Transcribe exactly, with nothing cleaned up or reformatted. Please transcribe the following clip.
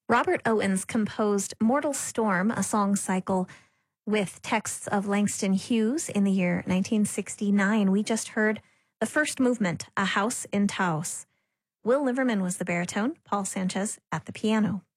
Robert Owens composed Mortal Storm, a song cycle with texts of Langston Hughes in the year nineteen sixty-nine. We just heard the first movement, A House in Taos. Will Liverman was the baritone, Paul Sanchez at the piano.